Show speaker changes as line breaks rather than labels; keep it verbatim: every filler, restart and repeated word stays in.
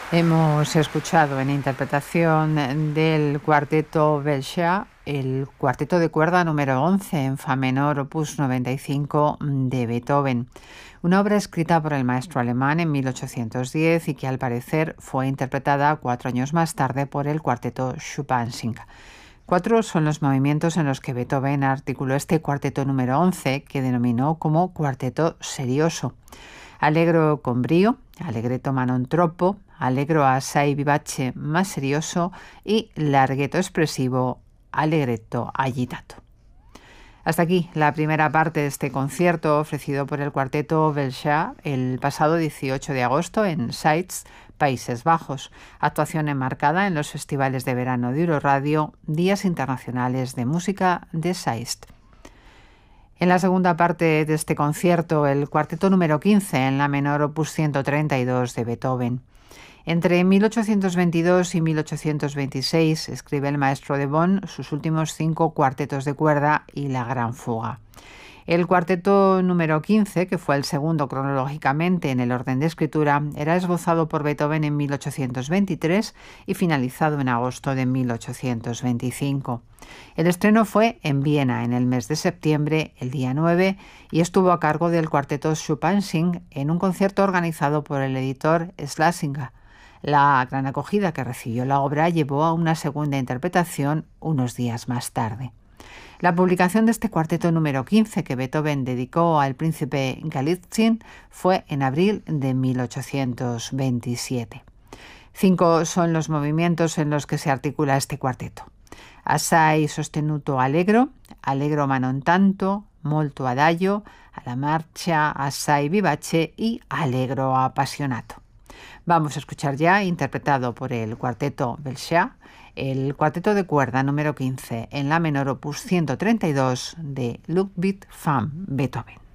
Hemos escuchado en interpretación del cuarteto Belcher el cuarteto de cuerda número once en fa menor, opus noventa y cinco de Beethoven, una obra escrita por el maestro alemán en mil ochocientos diez y que al parecer fue interpretada cuatro años más tarde por el cuarteto Schuppanzing. Cuatro son los movimientos en los que Beethoven articuló este cuarteto número once, que denominó como cuarteto serioso. Allegro con brío, allegretto ma non troppo, allegro assai vivace más serioso y larghetto expresivo, allegretto agitato. Hasta aquí la primera parte de este concierto ofrecido por el cuarteto Belcher el pasado dieciocho de agosto en Zeist, Países Bajos, actuación enmarcada en los festivales de verano de Euroradio, Días Internacionales de Música de Zeist. En la segunda parte de este concierto, el cuarteto número quince en la menor, opus ciento treinta y dos de Beethoven. Entre mil ochocientos veintidós y mil ochocientos veintiséis escribe el maestro de Bonn sus últimos cinco cuartetos de cuerda y la Gran Fuga. El cuarteto número quince, que fue el segundo cronológicamente en el orden de escritura, era esbozado por Beethoven en mil ochocientos veintitrés y finalizado en agosto de mil ochocientos veinticinco. El estreno fue en Viena en el mes de septiembre, el día nueve, y estuvo a cargo del cuarteto Schuppanzing en un concierto organizado por el editor Schlesinger. La gran acogida que recibió la obra llevó a una segunda interpretación unos días más tarde. La publicación de este cuarteto número quince que Beethoven dedicó al príncipe Galitzin fue en abril de mil ochocientos veintisiete. Cinco son los movimientos en los que se articula este cuarteto: assai sostenuto allegro, allegro ma non tanto, molto adagio, alla marcia, assai vivace y allegro appassionato. Vamos a escuchar ya, interpretado por el cuarteto Belcher, el cuarteto de cuerda número quince en la menor, opus ciento treinta y dos de Ludwig van Beethoven.